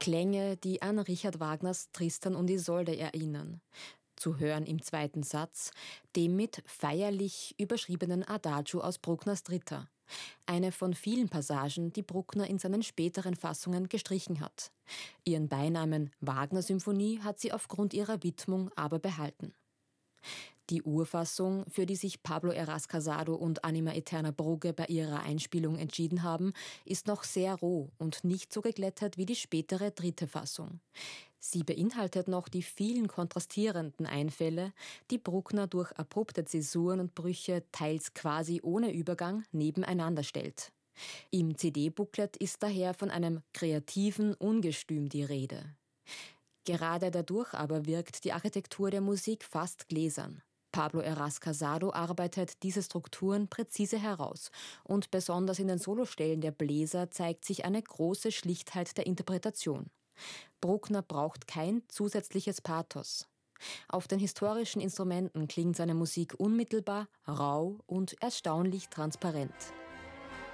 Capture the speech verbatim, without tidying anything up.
Klänge, die an Richard Wagners Tristan und Isolde erinnern. Zu hören im zweiten Satz, dem mit feierlich überschriebenen Adagio aus Bruckners Dritter. Eine von vielen Passagen, die Bruckner in seinen späteren Fassungen gestrichen hat. Ihren Beinamen Wagner-Symphonie hat sie aufgrund ihrer Widmung aber behalten. Die Urfassung, für die sich Pablo Heras Casado und Anima Eterna Brugge bei ihrer Einspielung entschieden haben, ist noch sehr roh und nicht so geglättet wie die spätere dritte Fassung. Sie beinhaltet noch die vielen kontrastierenden Einfälle, die Bruckner durch abrupte Zäsuren und Brüche teils quasi ohne Übergang nebeneinander stellt. Im C D-Booklet ist daher von einem kreativen Ungestüm die Rede. Gerade dadurch aber wirkt die Architektur der Musik fast gläsern. Pablo Heras Casado arbeitet diese Strukturen präzise heraus und besonders in den Solostellen der Bläser zeigt sich eine große Schlichtheit der Interpretation. Bruckner braucht kein zusätzliches Pathos. Auf den historischen Instrumenten klingt seine Musik unmittelbar, rau und erstaunlich transparent.